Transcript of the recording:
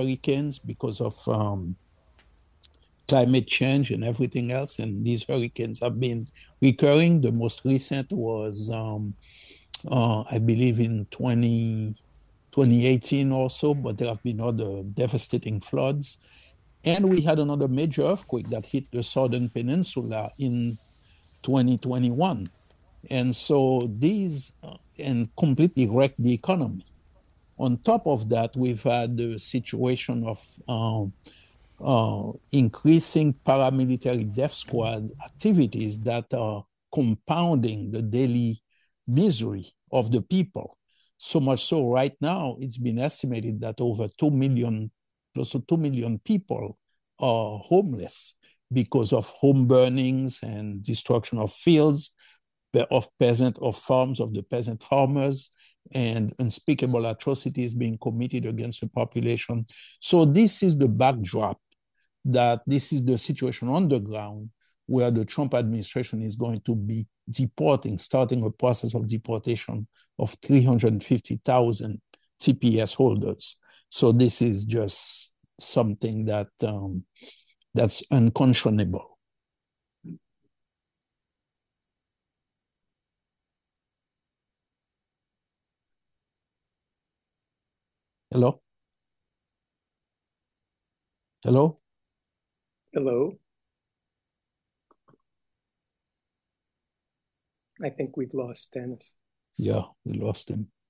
hurricanes because of climate change and everything else. And these hurricanes have been recurring. The most recent was, I believe, in 2018 or so, but there have been other devastating floods. And we had another major earthquake that hit the Southern Peninsula in 2021. And so these and completely wrecked the economy. On top of that, we've had the situation of increasing paramilitary death squad activities that are compounding the daily misery of the people. So much so, right now, it's been estimated that over 2 million, close to 2 million people are homeless because of home burnings and destruction of fields, of peasant of farms, of the peasant farmers, and unspeakable atrocities being committed against the population. So this is the backdrop, that this is the situation on the ground where the Trump administration is going to be deporting, starting a process of deportation of 350,000 TPS holders. So this is just something that that's unconscionable. Hello? Hello? Hello. I think we've lost Dennis. Yeah, we lost him.